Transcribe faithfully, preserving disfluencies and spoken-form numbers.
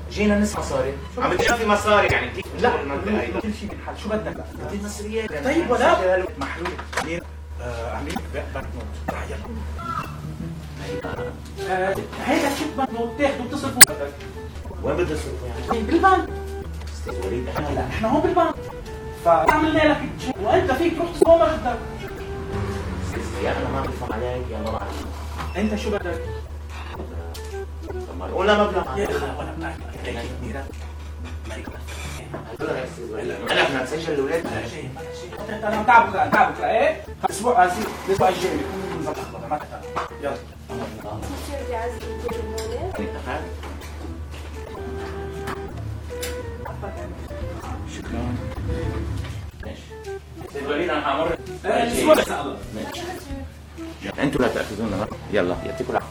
جينا نسمع مصاري. عم بتجي في مصاري يعني كيف؟ لا كل شيء بنحل. شو بدك؟ لا بدي مصريات. طيب ولا محلول كثير. عاملين بنك نوت. يلا هيدا شيك بنك نوت تاخذوا وتصرفوا. وين بدي اصرفه يعني؟ بالبنك. استاذ وليد هلا نحن هون بالبنك. فعملنا لك تشيك وانت فيك تروح تسوق ما بدك. يا انا ما بفهم عليك يا الله. انت شو بدك؟ ولا مبلغ يا اخي ولا بنعرف عليك كثير. هلا بدنا نسجل الاولاد. لا شيء ما شيء. انت انا تعبك تعبك ايه؟ الاسبوع اسيب الاسبوع الجاي بيكون مظبط ما تفهم. يلا. شو عايز تقول المولد؟ شكرا. ماشي. سيد وليد انا حامر. الاسبوع ان شاء الله. انتوا لا تاخذونا. يلا يعطيكم العافيه.